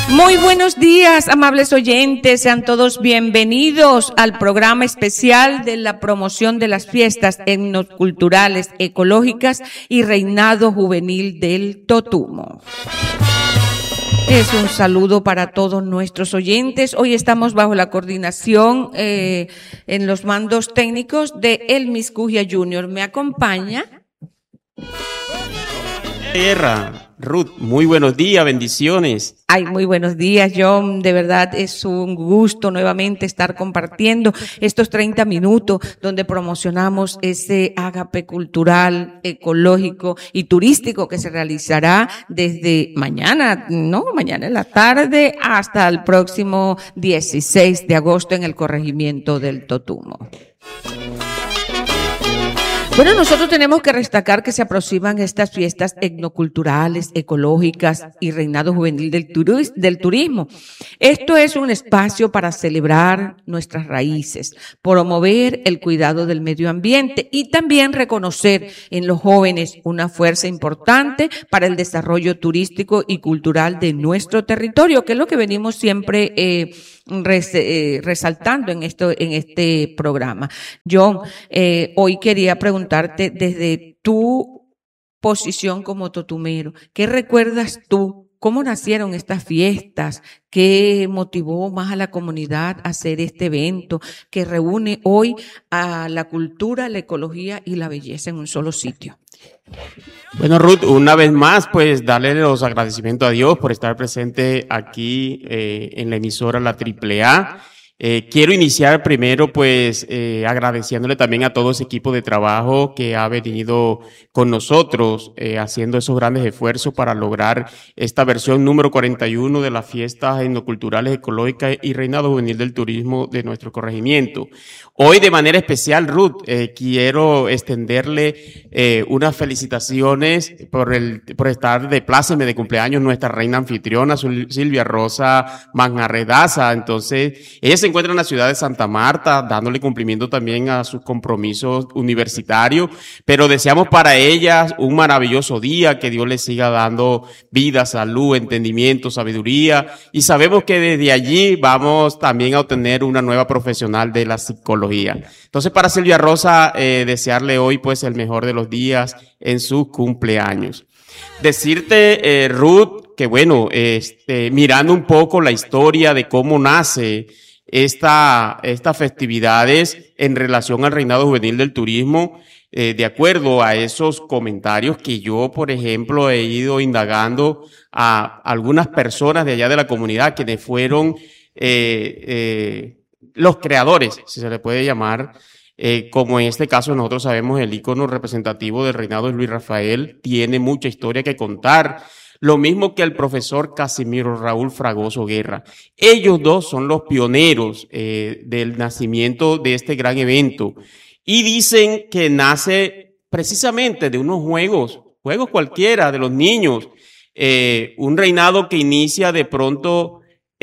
Muy buenos días, amables oyentes, sean todos bienvenidos al programa especial de la promoción de las fiestas etnoculturales, ecológicas y reinado juvenil del Totumo. Es un saludo para todos nuestros oyentes. Hoy estamos bajo la coordinación en los mandos técnicos de Elmis Cujia Jr. Me acompaña. Ruth, muy buenos días, bendiciones. Ay, muy buenos días, John. De verdad es un gusto nuevamente estar compartiendo estos 30 minutos donde promocionamos ese ágape cultural, ecológico y turístico que se realizará desde mañana en la tarde hasta el próximo 16 de agosto en el corregimiento del Totumo. Bueno, nosotros tenemos que destacar que se aproximan estas fiestas etnoculturales, ecológicas y reinado juvenil del turismo. Esto es un espacio para celebrar nuestras raíces, promover el cuidado del medio ambiente y también reconocer en los jóvenes una fuerza importante para el desarrollo turístico y cultural de nuestro territorio, que es lo que venimos siempre resaltando en este programa. John, hoy quería preguntarte desde tu posición como totumero, ¿qué recuerdas tú? ¿Cómo nacieron estas fiestas? ¿Qué motivó más a la comunidad a hacer este evento que reúne hoy a la cultura, la ecología y la belleza en un solo sitio? Bueno, Ruth, una vez más, pues darle los agradecimientos a Dios por estar presente aquí en la emisora La AAA. Quiero iniciar primero, pues, agradeciéndole también a todo ese equipo de trabajo que ha venido con nosotros, haciendo esos grandes esfuerzos para lograr esta versión número 41 de las fiestas etnoculturales, ecológicas y reinado juvenil del turismo de nuestro corregimiento. Hoy, de manera especial, Ruth, quiero extenderle unas felicitaciones por estar de pláceme de cumpleaños nuestra reina anfitriona, Silvia Rosa Manjarredaza. Entonces, ella se encuentra en la ciudad de Santa Marta, dándole cumplimiento también a sus compromisos universitarios, pero deseamos para ellas un maravilloso día, que Dios les siga dando vida, salud, entendimiento, sabiduría, y sabemos que desde allí vamos también a obtener una nueva profesional de la psicología. Entonces, para Silvia Rosa, desearle hoy pues el mejor de los días en su cumpleaños. Decirte, Ruth, que bueno, mirando un poco la historia de cómo nace estas festividades en relación al reinado juvenil del turismo, de acuerdo a esos comentarios que yo, por ejemplo, he ido indagando a algunas personas de allá de la comunidad, quienes fueron los creadores, si se le puede llamar, como en este caso nosotros sabemos el ícono representativo del reinado es Luis Rafael, tiene mucha historia que contar. Lo mismo que el profesor Casimiro Raúl Fragoso Guerra. Ellos dos son los pioneros del nacimiento de este gran evento. Y dicen que nace precisamente de unos juegos cualquiera de los niños. Un reinado que inicia de pronto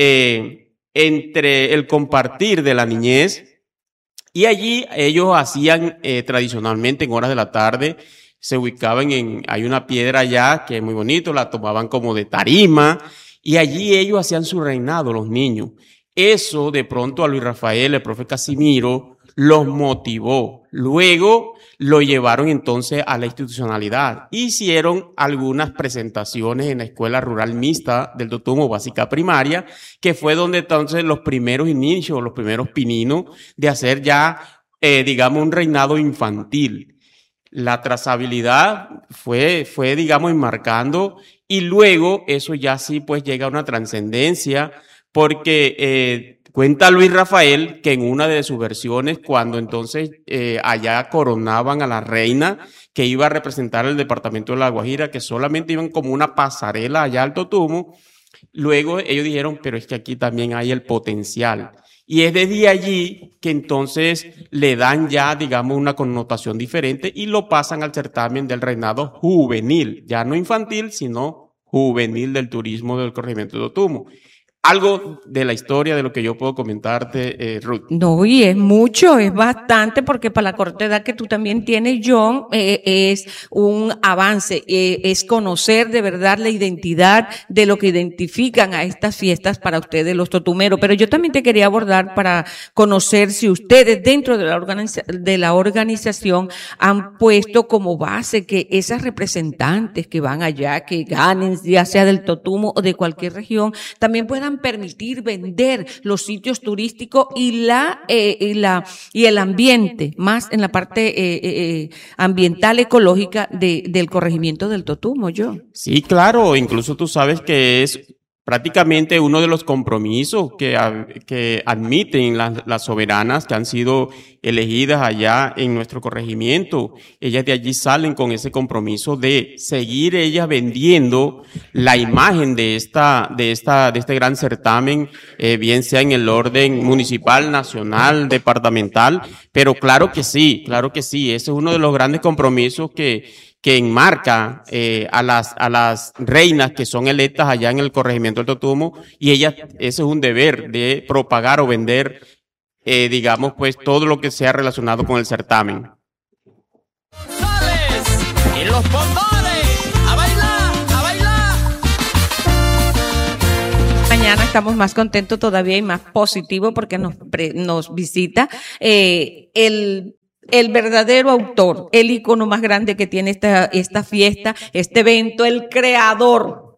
entre el compartir de la niñez. Y allí ellos hacían tradicionalmente en horas de la tarde, se ubicaban hay una piedra allá que es muy bonito, la tomaban como de tarima y allí ellos hacían su reinado, los niños. Eso de pronto a Luis Rafael, el profe Casimiro, los motivó. Luego lo llevaron entonces a la institucionalidad. Hicieron algunas presentaciones en la Escuela Rural Mixta del Totumo Básica Primaria, que fue donde entonces los primeros inicios, los primeros pininos de hacer ya, digamos, un reinado infantil. La trazabilidad fue, digamos, enmarcando y luego eso ya sí pues llega a una trascendencia porque cuenta Luis Rafael que en una de sus versiones cuando entonces allá coronaban a la reina que iba a representar el departamento de La Guajira, que solamente iban como una pasarela allá al Totumo, luego ellos dijeron, pero es que aquí también hay el potencial. Y es desde allí que entonces le dan ya, digamos, una connotación diferente y lo pasan al certamen del reinado juvenil, ya no infantil, sino juvenil del turismo del corregimiento de Totumo. algo de la historia de lo que yo puedo comentarte, Ruth. No, y es mucho, es bastante, porque para la corta edad que tú también tienes, John, es un avance, es conocer de verdad la identidad de lo que identifican a estas fiestas para ustedes los totumeros. Pero yo también te quería abordar para conocer si ustedes dentro de la organización han puesto como base que esas representantes que van allá, que ganen, ya sea del Totumo o de cualquier región, también puedan permitir vender los sitios turísticos y el ambiente, más en la parte ambiental, ecológica del corregimiento del Totumo, yo. Sí, claro, incluso tú sabes que es prácticamente uno de los compromisos que admiten las soberanas que han sido elegidas allá en nuestro corregimiento. Ellas de allí salen con ese compromiso de seguir ellas vendiendo la imagen de este gran certamen, bien sea en el orden municipal, nacional, departamental, pero claro que sí, ese es uno de los grandes compromisos que enmarca a las reinas que son electas allá en el corregimiento del Totumo, y ellas, ese es un deber de propagar o vender, digamos, pues todo lo que sea relacionado con el certamen. Y los bombones, a bailar, a bailar. Mañana estamos más contentos todavía y más positivos porque nos visita el verdadero autor, el ícono más grande que tiene esta fiesta, este evento, el creador,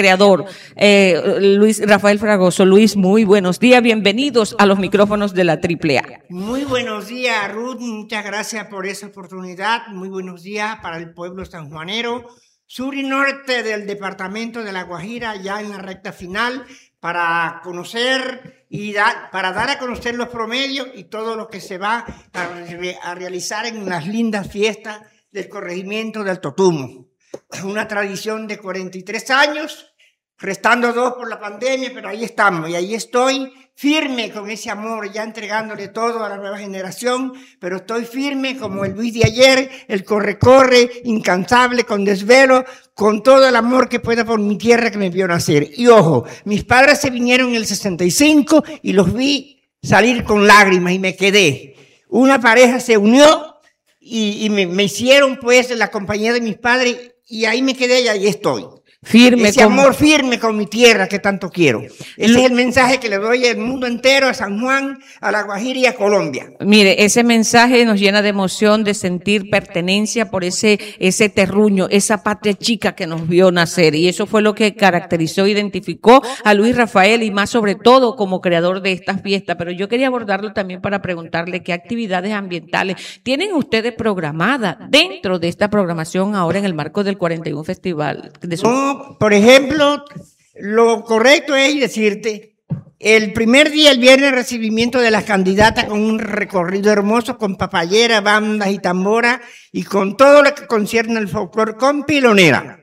Luis Rafael Fragoso. Luis, muy buenos días, bienvenidos a los micrófonos de la AAA. Muy buenos días, Ruth, muchas gracias por esa oportunidad. Muy buenos días para el pueblo sanjuanero, sur y norte del departamento de La Guajira, ya en la recta final, para conocer y para dar a conocer los promedios y todo lo que se va a realizar en las lindas fiestas del corregimiento del Totumo. Una tradición de 43 años, restando 2 por la pandemia, pero ahí estamos y ahí estoy firme con ese amor, ya entregándole todo a la nueva generación, pero estoy firme como el Luis de ayer, el corre, incansable, con desvelo, con todo el amor que pueda por mi tierra que me vio nacer. Y ojo, mis padres se vinieron en el 65 y los vi salir con lágrimas y me quedé. Una pareja se unió y me hicieron pues la compañía de mis padres y ahí me quedé y ahí estoy. Firme. Ese amor firme con mi tierra que tanto quiero. Ese es el mensaje que le doy al mundo entero, a San Juan, a La Guajira y a Colombia. Mire, ese mensaje nos llena de emoción, de sentir pertenencia por ese terruño, esa patria chica que nos vio nacer. Y eso fue lo que caracterizó, identificó a Luis Rafael y más sobre todo como creador de esta fiesta. Pero yo quería abordarlo también para preguntarle qué actividades ambientales tienen ustedes programadas dentro de esta programación ahora en el marco del 41 Festival de Por ejemplo, lo correcto es decirte, el primer día, el viernes, recibimiento de las candidatas con un recorrido hermoso, con papayera, bandas y tambora, y con todo lo que concierne al folclore con pilonera.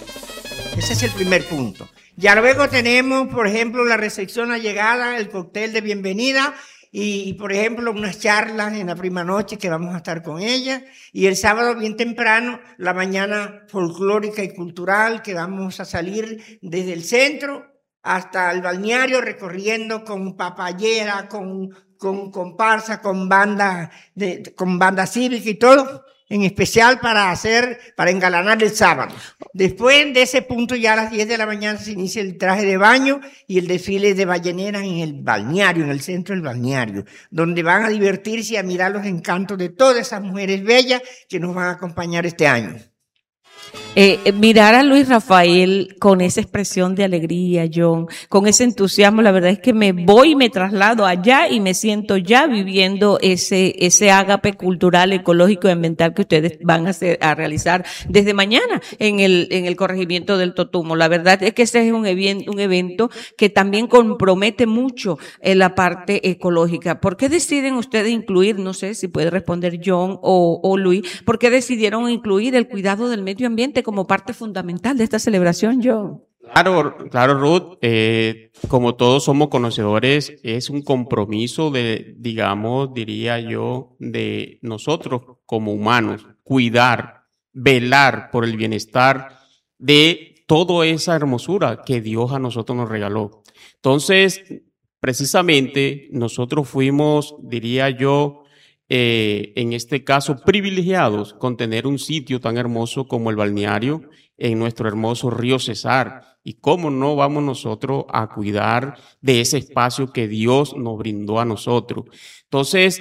Ese es el primer punto. Ya luego tenemos, por ejemplo, la recepción, la llegada, el cóctel de bienvenida, y por ejemplo, unas charlas en la prima noche que vamos a estar con ella. Y el sábado bien temprano, la mañana folclórica y cultural, que vamos a salir desde el centro hasta el balneario, recorriendo con papayera, con comparsa, con banda cívica y todo, en especial para engalanar el sábado. Después de ese punto, ya a las 10 de la mañana se inicia el traje de baño y el desfile de balleneras en el balneario, en el centro del balneario, donde van a divertirse y a mirar los encantos de todas esas mujeres bellas que nos van a acompañar este año. Mirar a Luis Rafael con esa expresión de alegría, John, con ese entusiasmo, la verdad es que me voy y me traslado allá y me siento ya viviendo ese ágape cultural, ecológico y ambiental que ustedes van a realizar desde mañana en el corregimiento del Totumo. La verdad es que ese es un evento que también compromete mucho en la parte ecológica. ¿Por qué deciden ustedes incluir, no sé si puede responder John o Luis, por qué decidieron incluir el cuidado del medio ambiente como parte fundamental de esta celebración, John? Claro, Ruth. Como todos somos conocedores, es un compromiso diría yo, de nosotros como humanos, cuidar, velar por el bienestar de toda esa hermosura que Dios a nosotros nos regaló. Entonces, precisamente nosotros fuimos, diría yo, en este caso privilegiados con tener un sitio tan hermoso como el balneario en nuestro hermoso río Cesar. Y cómo no vamos nosotros a cuidar de ese espacio que Dios nos brindó a nosotros. Entonces,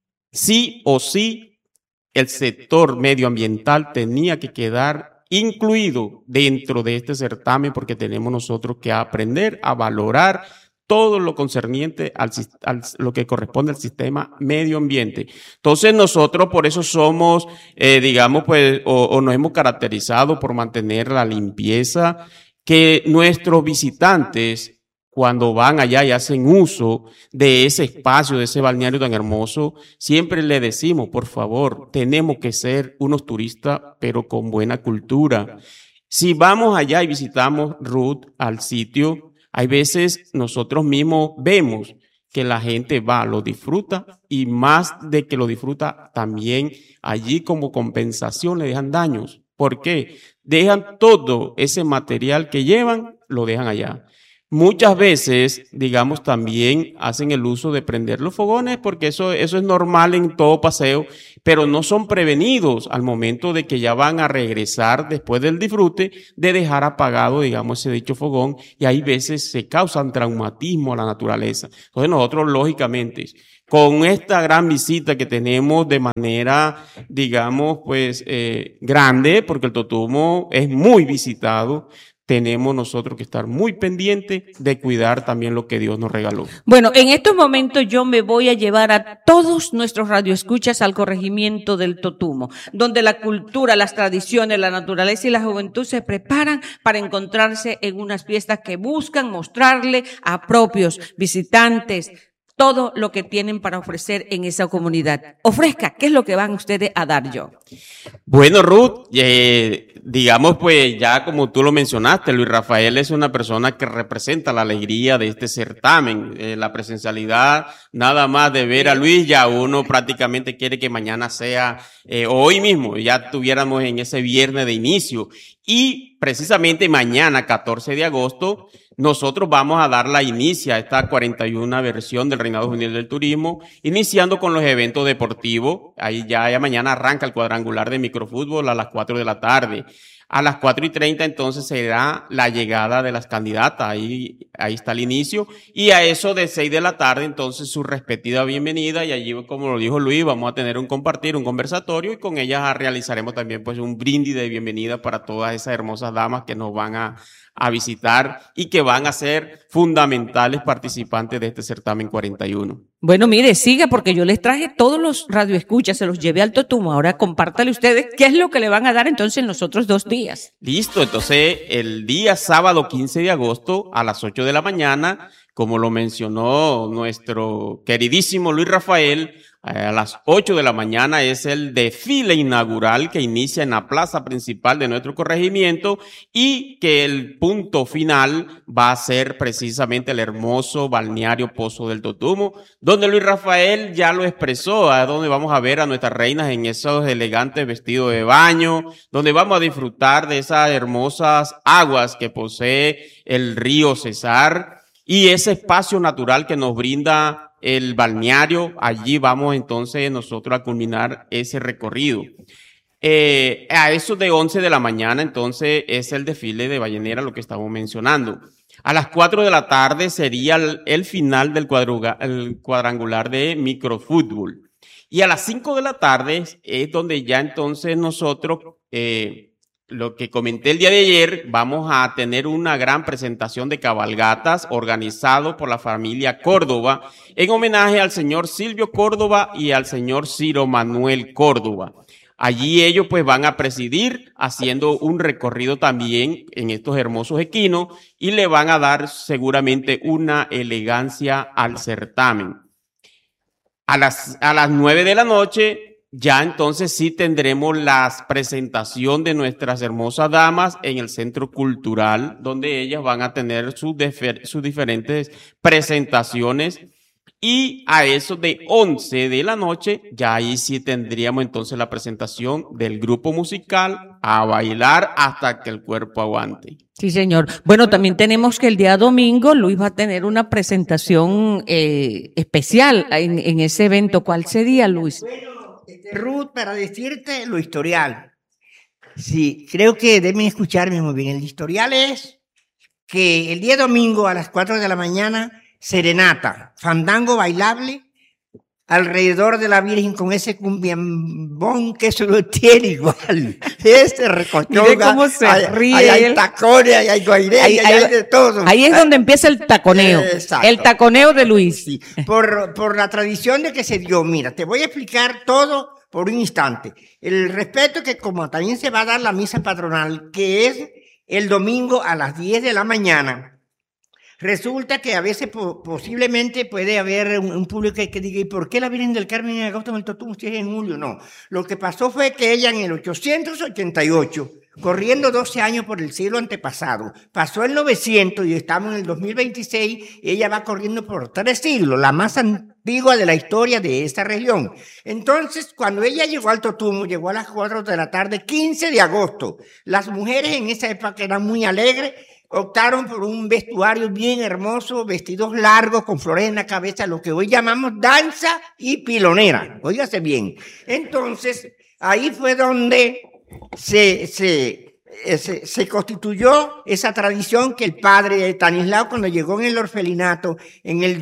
sí o sí, el sector medioambiental tenía que quedar incluido dentro de este certamen, porque tenemos nosotros que aprender a valorar todo lo concerniente a lo que corresponde al sistema medio ambiente. Entonces nosotros por eso somos, digamos, pues, o nos hemos caracterizado por mantener la limpieza, que nuestros visitantes, cuando van allá y hacen uso de ese espacio, de ese balneario tan hermoso, siempre le decimos, por favor, tenemos que ser unos turistas, pero con buena cultura. Si vamos allá y visitamos, Ruth, al sitio, hay veces nosotros mismos vemos que la gente va, lo disfruta y más de que lo disfruta, también allí como compensación le dejan daños. ¿Por qué? Dejan todo ese material que llevan, lo dejan allá. Muchas veces, digamos, también hacen el uso de prender los fogones porque eso es normal en todo paseo, pero no son prevenidos al momento de que ya van a regresar después del disfrute de dejar apagado, digamos, ese dicho fogón, y hay veces se causan traumatismo a la naturaleza. Entonces nosotros, lógicamente, con esta gran visita que tenemos de manera, digamos, pues grande, porque el Totumo es muy visitado, tenemos nosotros que estar muy pendientes de cuidar también lo que Dios nos regaló. Bueno, en estos momentos yo me voy a llevar a todos nuestros radioescuchas al corregimiento del Totumo, donde la cultura, las tradiciones, la naturaleza y la juventud se preparan para encontrarse en unas fiestas que buscan mostrarle a propios visitantes todo lo que tienen para ofrecer en esa comunidad. Ofrezca, ¿qué es lo que van ustedes a dar yo? Bueno, Ruth, digamos pues ya como tú lo mencionaste, Luis Rafael es una persona que representa la alegría de este certamen. La presencialidad, nada más de ver a Luis, ya uno prácticamente quiere que mañana sea, hoy mismo, ya tuviéramos en ese viernes de inicio. Y precisamente mañana, 14 de agosto, nosotros vamos a dar la inicia a esta 41 versión del Reinado Juvenil del Turismo, iniciando con los eventos deportivos. Ahí ya mañana arranca el cuadrangular de microfútbol a las 4 de la tarde. A las 4:30 entonces será la llegada de las candidatas, ahí está el inicio, y a eso de 6 de la tarde entonces su respectiva bienvenida, y allí, como lo dijo Luis, vamos a tener un compartir, un conversatorio, y con ellas realizaremos también pues un brindis de bienvenida para todas esas hermosas damas que nos van a visitar y que van a ser fundamentales participantes de este certamen 41. Bueno, mire, siga, porque yo les traje todos los radioescuchas, se los llevé al Totumo. Ahora compártale ustedes qué es lo que le van a dar entonces en los otros 2 días. Listo, entonces el día sábado 15 de agosto a las 8 de la mañana, como lo mencionó nuestro queridísimo Luis Rafael, a las 8 de la mañana es el desfile inaugural que inicia en la plaza principal de nuestro corregimiento y que el punto final va a ser precisamente el hermoso balneario Pozo del Totumo, donde Luis Rafael ya lo expresó, a donde vamos a ver a nuestras reinas en esos elegantes vestidos de baño, donde vamos a disfrutar de esas hermosas aguas que posee el río Cesar y ese espacio natural que nos brinda el balneario. Allí vamos entonces nosotros a culminar ese recorrido. A eso de 11 de la mañana entonces es el desfile de ballenera, lo que estamos mencionando. A las 4 de la tarde sería el final del cuadrangular de microfútbol. Y a las 5 de la tarde es donde ya entonces nosotros, lo que comenté el día de ayer, vamos a tener una gran presentación de cabalgatas organizado por la familia Córdoba en homenaje al señor Silvio Córdoba y al señor Ciro Manuel Córdoba. Allí ellos pues van a presidir haciendo un recorrido también en estos hermosos equinos y le van a dar seguramente una elegancia al certamen. A las 9 de la noche ya entonces sí tendremos la presentación de nuestras hermosas damas en el Centro Cultural, donde ellas van a tener sus diferentes presentaciones. Y a eso de 11 de la noche, ya ahí sí tendríamos entonces la presentación del grupo musical a bailar hasta que el cuerpo aguante. Sí, señor. Bueno, también tenemos que el día domingo Luis va a tener una presentación especial en ese evento. ¿Cuál sería, Luis? Bueno, Ruth, para decirte lo historial. Sí, creo que deben escucharme muy bien. El historial es que el día domingo a las 4 de la mañana, serenata, fandango bailable, alrededor de la Virgen con ese cumbiambón que eso lo tiene igual. Ese recochonga. Mire cómo se ríe Ahí hay él. tacones, ahí hay guairé, ahí hay de todo. Ahí es donde empieza el taconeo. Exacto. El taconeo de Luis. Sí, por la tradición de que se dio. Mira, te voy a explicar todo por un instante. El respeto que como también se va a dar la misa patronal, que es el domingo a las 10 de la mañana. Resulta que a veces posiblemente puede haber un público que diga, ¿y por qué la Virgen del Carmen en agosto en el Totum si es en julio? No, lo que pasó fue que ella en el 888, corriendo 12 años por el siglo antepasado, pasó el 900 y estamos en el 2026, y ella va corriendo por 3 siglos, la más antigua de la historia de esta región. Entonces, cuando ella llegó al Totumo, llegó a las 4 de la tarde, 15 de agosto. Las mujeres en esa época eran muy alegres, optaron por un vestuario bien hermoso, vestidos largos con flores en la cabeza, lo que hoy llamamos danza y pilonera. Óigase bien. Entonces, ahí fue donde se constituyó esa tradición que el padre Estanislao, cuando llegó en el orfelinato en el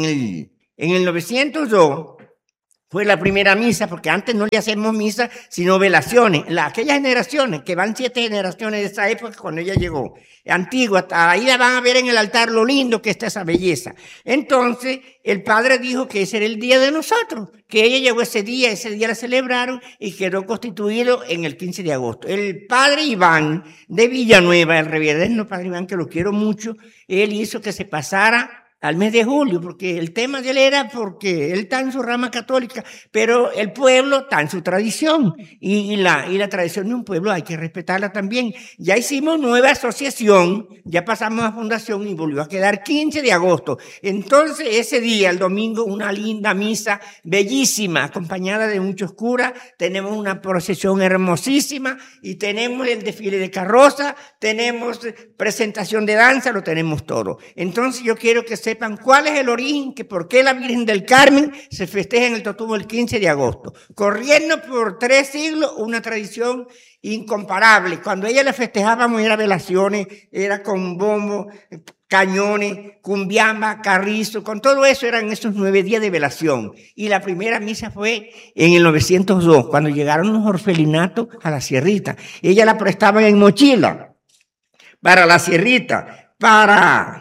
902, fue la primera misa, porque antes no le hacemos misa, sino velaciones. Aquellas generaciones, que van 7 generaciones de esa época cuando ella llegó, antigua, ahí la van a ver en el altar lo lindo que está esa belleza. Entonces, el padre dijo que ese era el día de nosotros, que ella llegó ese día la celebraron y quedó constituido en el 15 de agosto. El padre Iván de Villanueva, el reverendo padre Iván, que lo quiero mucho, él hizo que se pasara al mes de julio, porque el tema de él era porque él está en su rama católica, pero el pueblo está en su tradición, y la tradición de un pueblo hay que respetarla también. Ya hicimos nueva asociación, ya pasamos a fundación y volvió a quedar 15 de agosto. Entonces ese día, el domingo, una linda misa, bellísima, acompañada de muchos curas, tenemos una procesión hermosísima, y tenemos el desfile de carroza, tenemos presentación de danza, lo tenemos todo. Entonces yo quiero que sepan cuál es el origen, que por qué la Virgen del Carmen se festeja en el Totumo el 15 de agosto. Corriendo por 3 siglos, una tradición incomparable. Cuando ella la festejábamos era velaciones, era con bombo, cañones, cumbiamba, carrizo, con todo eso eran esos 9 días de velación. Y la primera misa fue en el 902, cuando llegaron los orfelinatos a la sierrita. Ella la prestaban en mochila para la sierrita, para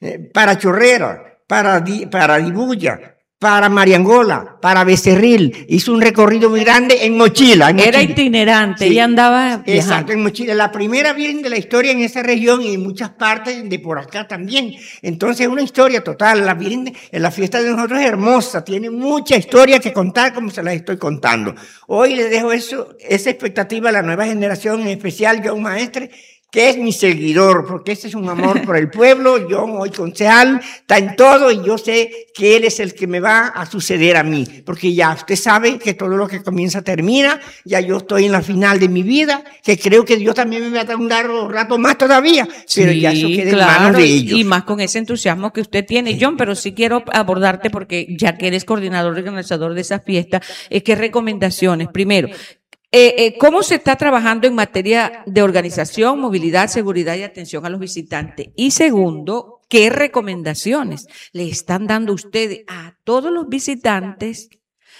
Chorrera, para Dibuya, para Mariangola, para Becerril. Hizo un recorrido muy grande en mochila. Era itinerante, sí, ella andaba exacto, viajando. en mochila. La primera Virgen de la historia en esa región y en muchas partes de por acá también. Entonces es una historia total. La Virgen, en la fiesta de nosotros es hermosa, tiene mucha historia que contar como se las estoy contando. Hoy le dejo esa expectativa a la nueva generación, en especial yo, un maestre, que es mi seguidor, porque ese es un amor por el pueblo. Yo hoy concejal, está en todo, y yo sé que él es el que me va a suceder a mí, porque ya usted sabe que todo lo que comienza termina, ya yo estoy en la final de mi vida, que creo que Dios también me va a dar un largo rato más todavía, pero ya eso queda en manos de ellos. Y más con ese entusiasmo que usted tiene, John, pero sí quiero abordarte, porque ya que eres coordinador y organizador de esa fiesta, ¿qué recomendaciones? Primero, ¿cómo se está trabajando en materia de organización, movilidad, seguridad y atención a los visitantes? Y segundo, ¿qué recomendaciones le están dando ustedes a todos los visitantes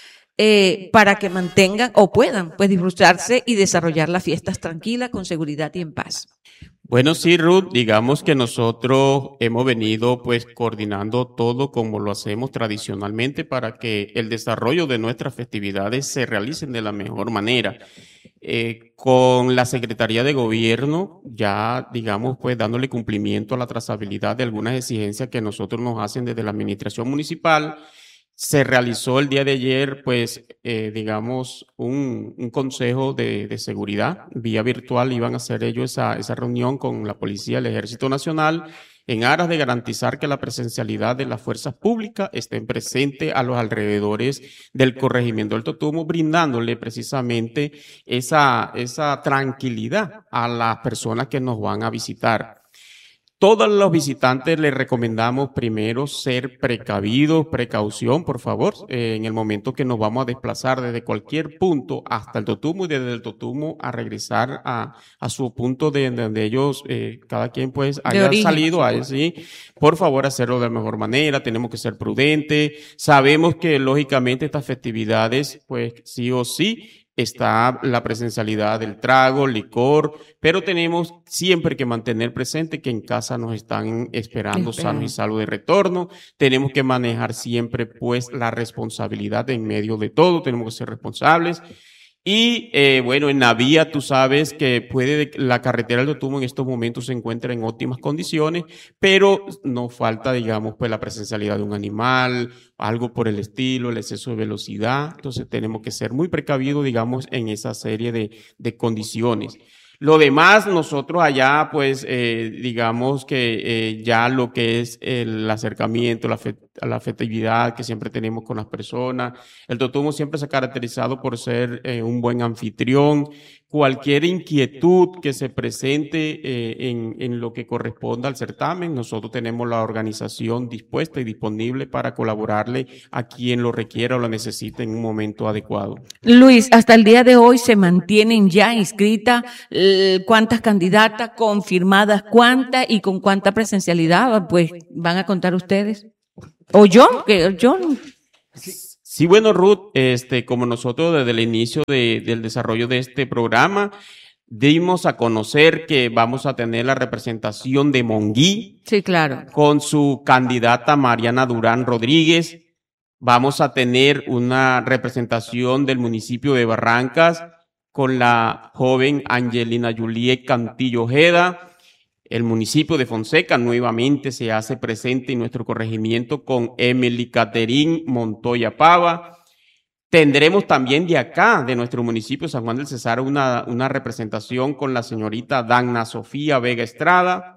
para que mantengan o puedan pues disfrutarse y desarrollar las fiestas tranquilas, con seguridad y en paz? Bueno, sí, Ruth, digamos que nosotros hemos venido pues coordinando todo como lo hacemos tradicionalmente para que el desarrollo de nuestras festividades se realicen de la mejor manera. Con la Secretaría de Gobierno, ya digamos pues dándole cumplimiento a la trazabilidad de algunas exigencias que nosotros nos hacen desde la administración municipal. Se realizó el día de ayer, pues, digamos, un consejo de seguridad vía virtual. Iban a hacer ellos esa reunión con la Policía, el Ejército Nacional, en aras de garantizar que la presencialidad de las fuerzas públicas estén presentes a los alrededores del corregimiento del Totumo, brindándole precisamente esa tranquilidad a las personas que nos van a visitar. Todos los visitantes les recomendamos primero ser precavidos, precaución, por favor, en el momento que nos vamos a desplazar desde cualquier punto hasta el Totumo y desde el Totumo a regresar a su punto de donde ellos, cada quien pues haya salido, así, por favor hacerlo de la mejor manera, tenemos que ser prudentes, sabemos que lógicamente estas festividades pues sí o sí está la presencialidad del trago, licor, pero tenemos siempre que mantener presente que en casa nos están esperando sanos y salvos de retorno. Tenemos que manejar siempre pues la responsabilidad en medio de todo, tenemos que ser responsables. Y bueno, en la vía tú sabes que la carretera del Totumo en estos momentos se encuentra en óptimas condiciones, pero no falta, digamos, pues la presencialidad de un animal, algo por el estilo, el exceso de velocidad. Entonces tenemos que ser muy precavidos, digamos, en esa serie de condiciones. Lo demás, nosotros allá, pues, digamos que ya lo que es el acercamiento, la afectividad que siempre tenemos con las personas. El Totumo siempre se ha caracterizado por ser un buen anfitrión. Cualquier inquietud que se presente en lo que corresponda al certamen, nosotros tenemos la organización dispuesta y disponible para colaborarle a quien lo requiera o lo necesite en un momento adecuado. Luis, hasta el día de hoy se mantienen ya inscritas cuántas candidatas, confirmadas cuántas y con cuánta presencialidad, pues van a contar ustedes. ¿O yo? Sí, bueno, Ruth, como nosotros desde el inicio del desarrollo de este programa, dimos a conocer que vamos a tener la representación de Monguí. Sí, claro. Con su candidata Mariana Durán Rodríguez. Vamos a tener una representación del municipio de Barrancas con la joven Angelina Juliet Cantillo Ojeda. El municipio de Fonseca nuevamente se hace presente en nuestro corregimiento con Emily Caterín Montoya Pava. Tendremos también de acá, de nuestro municipio San Juan del Cesar, una representación con la señorita Dagna Sofía Vega Estrada.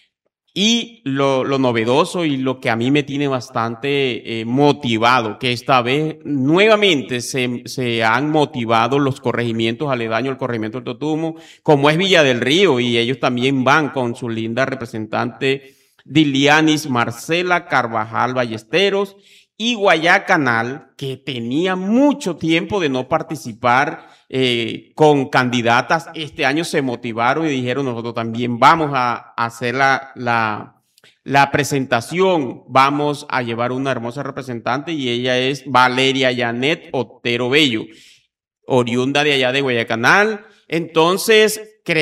Y lo novedoso y lo que a mí me tiene bastante motivado, que esta vez nuevamente se han motivado los corregimientos aledaños al corregimiento del Totumo, como es Villa del Río, y ellos también van con su linda representante Dilianis Marcela Carvajal Ballesteros, y Guayacanal, que tenía mucho tiempo de no participar con candidatas. Este año se motivaron y dijeron, nosotros también vamos a hacer la presentación, vamos a llevar una hermosa representante, y ella es Valeria Janet Otero Bello, oriunda de allá de Guayacanal. Entonces,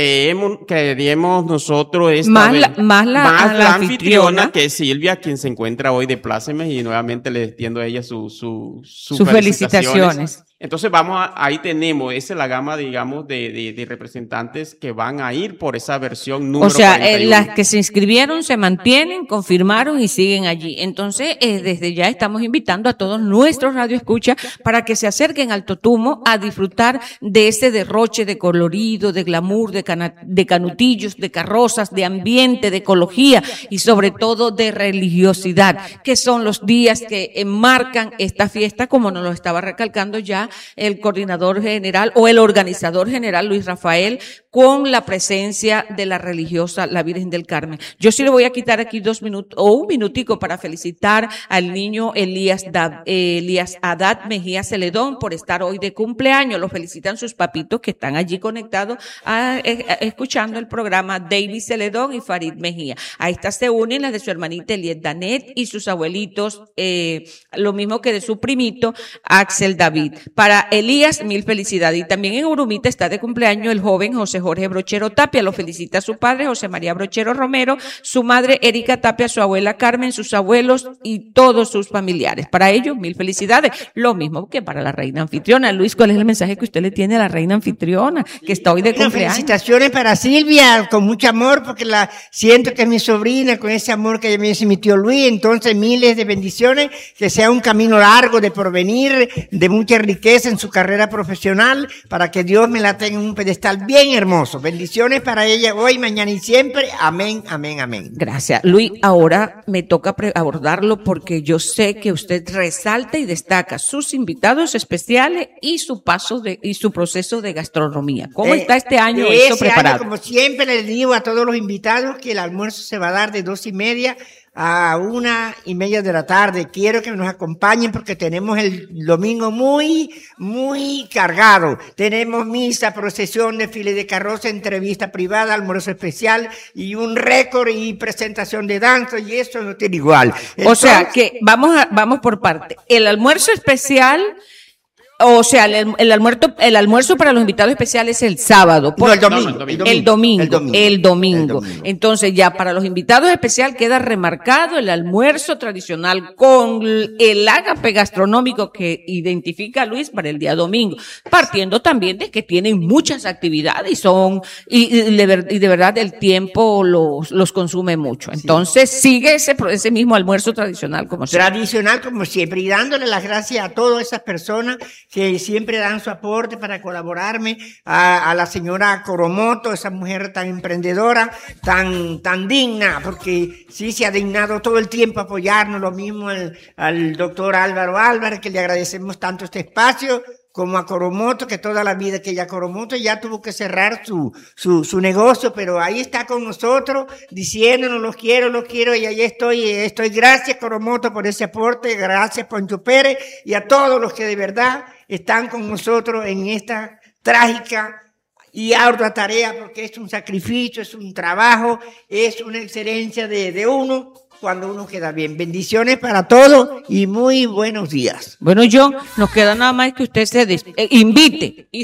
creeríamos nosotros esta más la anfitriona, que es Silvia, quien se encuentra hoy de plácemes, y nuevamente le extiendo a ella sus felicitaciones. Entonces ahí tenemos, esa es la gama, digamos, de representantes que van a ir por esa versión número 41. Las que se inscribieron se mantienen, confirmaron y siguen allí. Entonces, desde ya estamos invitando a todos nuestros radioescuchas para que se acerquen al Totumo a disfrutar de ese derroche de colorido, de glamour, de canutillos, de carrozas, de ambiente, de ecología y sobre todo de religiosidad, que son los días que enmarcan esta fiesta, como nos lo estaba recalcando ya el coordinador general o el organizador general Luis Rafael, con la presencia de la religiosa, la Virgen del Carmen. Yo sí le voy a quitar aquí 2 minutos o un minutico para felicitar al niño Elías Haddad Mejía Celedón por estar hoy de cumpleaños. Lo felicitan sus papitos que están allí conectados escuchando el programa, David Celedón y Farid Mejía. A estas se unen las de su hermanita Eliet Danet y sus abuelitos, lo mismo que de su primito Axel David. Para Elías, 1000 felicidades. Y también en Urumita está de cumpleaños el joven José Jorge Brochero Tapia. Lo felicita su padre, José María Brochero Romero, su madre Erika Tapia, su abuela Carmen, sus abuelos y todos sus familiares. Para ellos, 1000 felicidades. Lo mismo que para la reina anfitriona. Luis, ¿cuál es el mensaje que usted le tiene a la reina anfitriona, que está hoy de cumpleaños? Felicitaciones para Silvia, con mucho amor, porque la siento que es mi sobrina, con ese amor que me dice mi tío Luis. Entonces, miles de bendiciones, que sea un camino largo de porvenir, de mucha riqueza fortaleza en su carrera profesional, para que Dios me la tenga en un pedestal bien hermoso. Bendiciones para ella hoy, mañana y siempre. Amén, amén, amén. Gracias. Luis, ahora me toca abordarlo porque yo sé que usted resalta y destaca sus invitados especiales y su proceso de gastronomía. ¿Cómo está este año eso preparado? Como siempre les digo a todos los invitados que el almuerzo se va a dar de 2:30 a 1:30 de la tarde. Quiero que nos acompañen porque tenemos el domingo muy, muy cargado. Tenemos misa, procesión, desfile de carroza, entrevista privada, almuerzo especial y un récord y presentación de danza, y eso no tiene igual. Entonces, o sea que vamos por parte. El almuerzo especial, o sea, el almuerzo para los invitados especiales es el sábado. No, el domingo. El domingo. Entonces ya para los invitados especiales queda remarcado el almuerzo tradicional con el ágape gastronómico que identifica a Luis para el día domingo, partiendo también de que tienen muchas actividades y de verdad el tiempo los consume mucho. Entonces sigue ese mismo almuerzo tradicional como siempre, y dándole las gracias a todas esas personas que siempre dan su aporte para colaborarme, a la señora Coromoto, esa mujer tan emprendedora, tan digna, porque sí se ha dignado todo el tiempo a apoyarnos, lo mismo al doctor Álvaro Álvarez, que le agradecemos tanto este espacio, como a Coromoto, que toda la vida que ella Coromoto ya tuvo que cerrar su negocio, pero ahí está con nosotros, diciéndonos los quiero, y ahí estoy. Gracias Coromoto por ese aporte, gracias Poncho Pérez, y a todos los que de verdad están con nosotros en esta trágica y ardua tarea, porque es un sacrificio, es un trabajo, es una excelencia de uno, cuando uno queda bien. Bendiciones para todos y muy buenos días. Bueno, John, nos queda nada más que usted se invite.